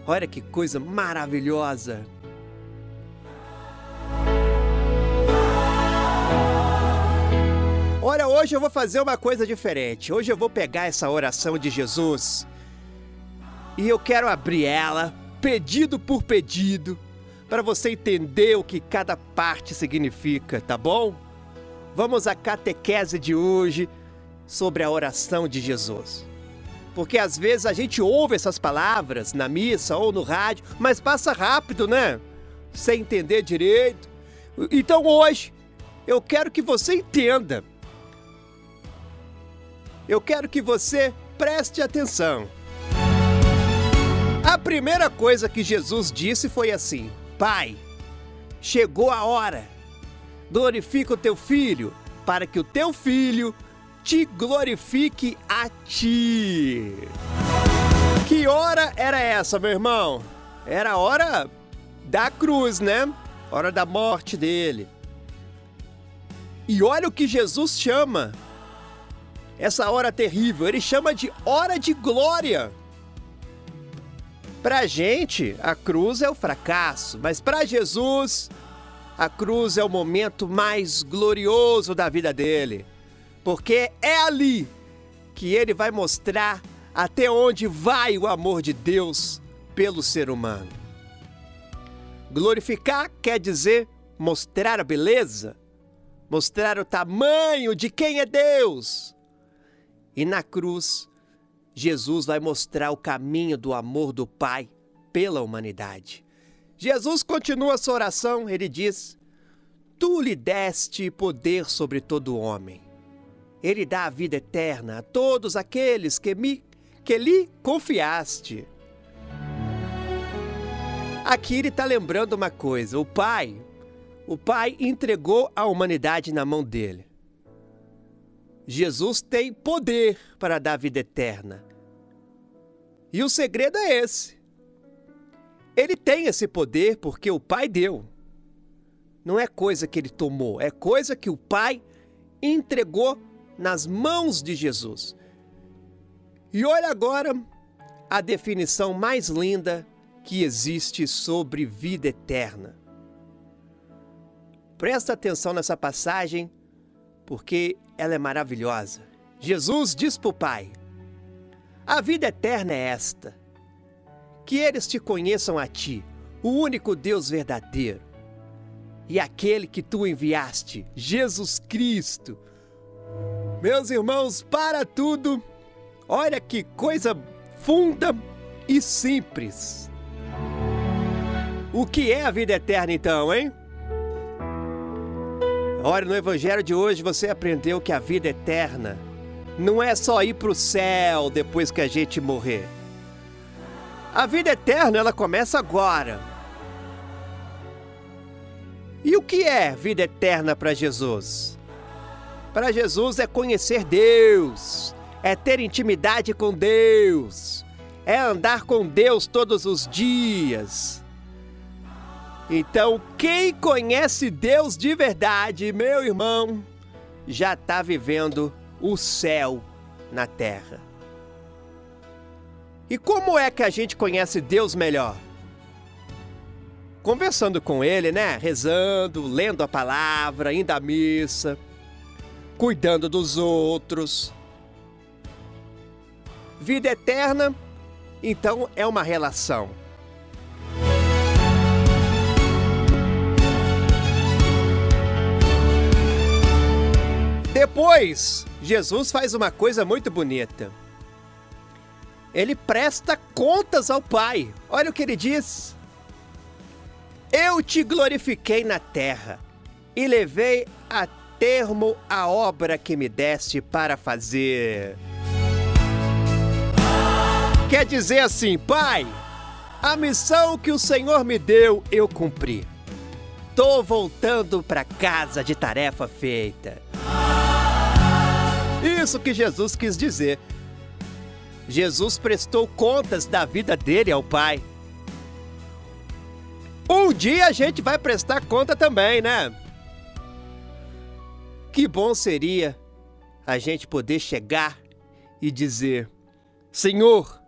Olha que coisa maravilhosa. Olha, hoje eu vou fazer uma coisa diferente. Hoje eu vou pegar essa oração de Jesus e eu quero abrir ela, pedido por pedido, para você entender o que cada parte significa, tá bom? Vamos à catequese de hoje sobre a oração de Jesus. Porque às vezes a gente ouve essas palavras na missa ou no rádio, mas passa rápido, né? Sem entender direito. Então hoje eu quero que você entenda. Eu quero que você preste atenção. A primeira coisa que Jesus disse foi assim: Pai, chegou a hora. Glorifica o teu filho, para que o teu filho te glorifique a ti. Que hora era essa, meu irmão? Era a hora da cruz, né? Hora da morte dele. E olha o que Jesus chama essa hora terrível. Ele chama de hora de glória. Pra gente, a cruz é o fracasso, mas para Jesus, a cruz é o momento mais glorioso da vida dele. Porque é ali que ele vai mostrar até onde vai o amor de Deus pelo ser humano. Glorificar quer dizer mostrar a beleza, mostrar o tamanho de quem é Deus. E na cruz, Jesus vai mostrar o caminho do amor do Pai pela humanidade. Jesus continua a sua oração, ele diz: Tu lhe deste poder sobre todo homem. Ele dá a vida eterna a todos aqueles que lhe confiaste. Aqui ele está lembrando uma coisa: o Pai entregou a humanidade na mão dele. Jesus tem poder para dar vida eterna. E o segredo é esse. Ele tem esse poder porque o Pai deu. Não é coisa que ele tomou, é coisa que o Pai entregou nas mãos de Jesus. E olha agora a definição mais linda que existe sobre vida eterna. Presta atenção nessa passagem, porque ela é maravilhosa. Jesus diz para o Pai: A vida eterna é esta, que eles te conheçam a ti, o único Deus verdadeiro, e aquele que tu enviaste, Jesus Cristo. Meus irmãos, para tudo, olha que coisa funda e simples. O que é a vida eterna então, hein? Olha, no Evangelho de hoje você aprendeu que a vida eterna não é só ir para o céu depois que a gente morrer. A vida eterna, ela começa agora. E o que é vida eterna para Jesus? Para Jesus é conhecer Deus, é ter intimidade com Deus, é andar com Deus todos os dias. Então, quem conhece Deus de verdade, meu irmão, já está vivendo o céu na terra. E como é que a gente conhece Deus melhor? Conversando com Ele, né? Rezando, lendo a palavra, indo à missa, cuidando dos outros. Vida eterna, então, é uma relação. Depois, Jesus faz uma coisa muito bonita. Ele presta contas ao Pai. Olha o que ele diz: Eu te glorifiquei na terra e levei a termo a obra que me deste para fazer. Quer dizer assim: Pai, a missão que o Senhor me deu, eu cumpri. Tô voltando para casa de tarefa feita. Isso que Jesus quis dizer. Jesus prestou contas da vida dele ao Pai. Um dia a gente vai prestar conta também, né? Que bom seria a gente poder chegar e dizer: Senhor,